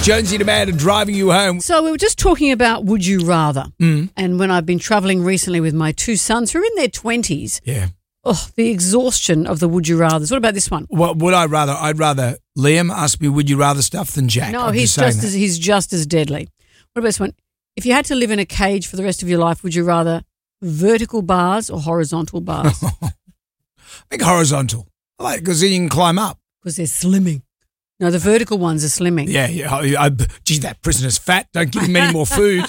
Jonesy and Amanda driving you home. So we were just talking about would you rather. And when I've been travelling recently with my two sons who are in their 20s, Yeah. oh, the exhaustion of the would you rathers. What about this one? What would I rather? I'd rather Liam ask me would you rather stuff than Jack. No, I'm he's saying he's just as deadly. What about this one? If you had to live in a cage for the rest of your life, would you rather vertical bars or horizontal bars? I think horizontal. I like because then you can climb up. Because they're slimming. No, the vertical ones are slimming. Yeah. Gee, that prisoner's fat. Don't give him any more food.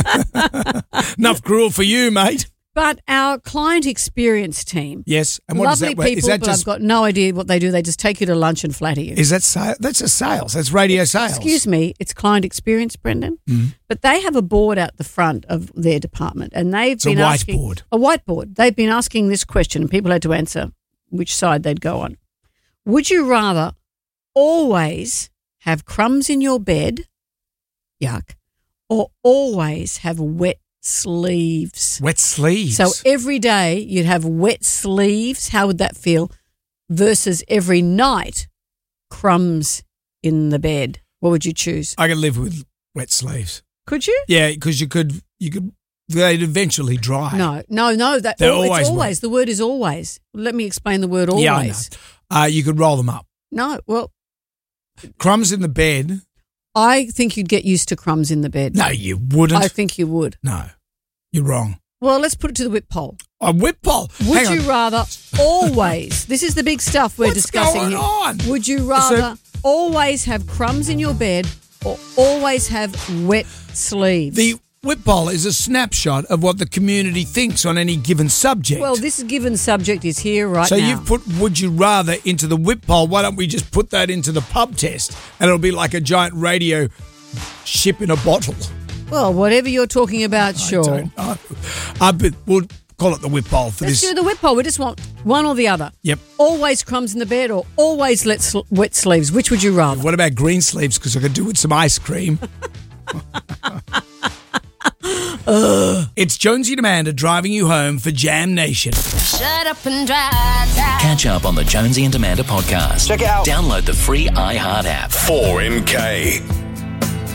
Enough gruel for you, mate. But our client experience team, Yes. And what lovely is that? people, Is that but just? I've got no idea what they do. They just take you to lunch and flatter you. Is that sales? That's a sales. That's radio sales. Excuse me, it's client experience, Brendan. But they have a board out the front of their department, and they've It's been a asking whiteboard. a whiteboard. They've been asking this question, and people had to answer which side they'd go on. Would you rather always have crumbs in your bed, yuck, or always have wet sleeves? Wet sleeves. So every day you'd have wet sleeves. How would that feel? Versus every night, crumbs in the bed. What would you choose? I can live with wet sleeves. Could you? Yeah, because you could. They'd eventually dry. No. That They're it's always always. The word is always. Let me explain the word always. Yeah, I know. You could roll them up. No. Well, Crumbs in the bed. I think you'd get used to crumbs in the bed. No, you wouldn't. I think you would. No, you're wrong. Well, let's put it to the whip poll. A whip poll. Would you rather always? This is the big stuff we're What's discussing going here. on? Would you rather always have crumbs in your bed or always have wet sleeves? The whip poll is a snapshot of what the community thinks on any given subject. Well, this given subject is here right so now. you've put would you rather into the whip poll. Why don't we just put that into the pub test and it'll be like a giant radio ship in a bottle. Well, whatever you're talking about, sure. Don't know. But we'll call it the whip poll for Let's this. do the whip poll. We just want one or the other. Yep. Always crumbs in the bed or always wet sleeves. Which would you rather? What about green sleeves? Because I could do with some ice cream. It's Jonesy and Amanda driving you home for Jam Nation. Shut up and drive. Catch up on the Jonesy and Amanda podcast. Check it out. Download the free iHeart app. 4MK.